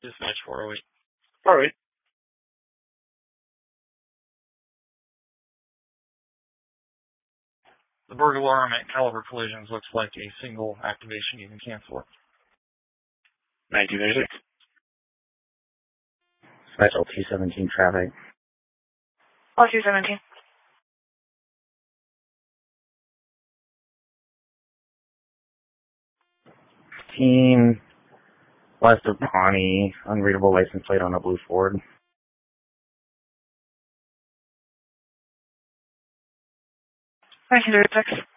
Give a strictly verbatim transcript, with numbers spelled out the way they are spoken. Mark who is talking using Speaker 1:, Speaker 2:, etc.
Speaker 1: Dispatch four oh eight.
Speaker 2: four oh eight.
Speaker 1: The burglar alarm at Caliber Collisions looks like a single activation. You can cancel it.
Speaker 2: nineteen thirty-six.
Speaker 3: Special two seventeen traffic.
Speaker 4: Oh, two seventeen.
Speaker 3: Team west of Pawnee, unreadable license plate on a blue Ford.
Speaker 4: nineteen thirty-six.